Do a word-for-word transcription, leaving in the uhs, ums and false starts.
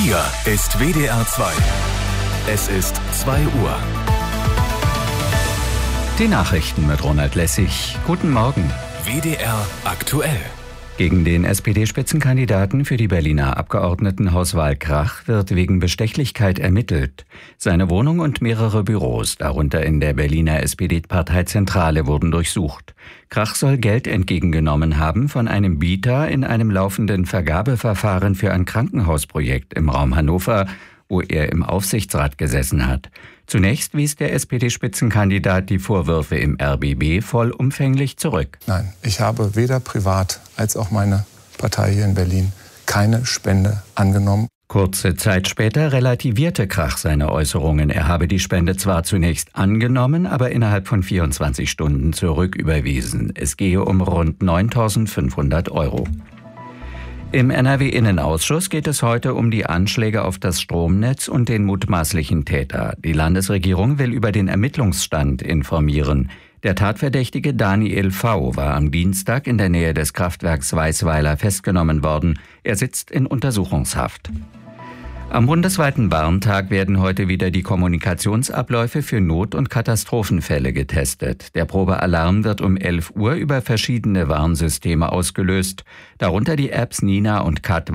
Hier ist W D R zwei. Es ist zwei Uhr. Die Nachrichten mit Ronald Lessig. Guten Morgen. W D R aktuell. Gegen den S P D-Spitzenkandidaten für die Berliner Abgeordnetenhauswahl Krach wird wegen Bestechlichkeit ermittelt. Seine Wohnung und mehrere Büros, darunter in der Berliner S P D-Parteizentrale, wurden durchsucht. Krach soll Geld entgegengenommen haben von einem Bieter in einem laufenden Vergabeverfahren für ein Krankenhausprojekt im Raum Hannover, wo er im Aufsichtsrat gesessen hat. Zunächst wies der S P D-Spitzenkandidat die Vorwürfe im R B B vollumfänglich zurück. Nein, ich habe weder privat als auch meine Partei hier in Berlin keine Spende angenommen. Kurze Zeit später relativierte Krach seine Äußerungen. Er habe die Spende zwar zunächst angenommen, aber innerhalb von vierundzwanzig Stunden zurücküberwiesen. Es gehe um rund neuntausendfünfhundert Euro. Im N R W-Innenausschuss geht es heute um die Anschläge auf das Stromnetz und den mutmaßlichen Täter. Die Landesregierung will über den Ermittlungsstand informieren. Der Tatverdächtige Daniel V. war am Dienstag in der Nähe des Kraftwerks Weißweiler festgenommen worden. Er sitzt in Untersuchungshaft. Am bundesweiten Warntag werden heute wieder die Kommunikationsabläufe für Not- und Katastrophenfälle getestet. Der Probealarm wird um elf Uhr über verschiedene Warnsysteme ausgelöst, darunter die Apps Nina und Kat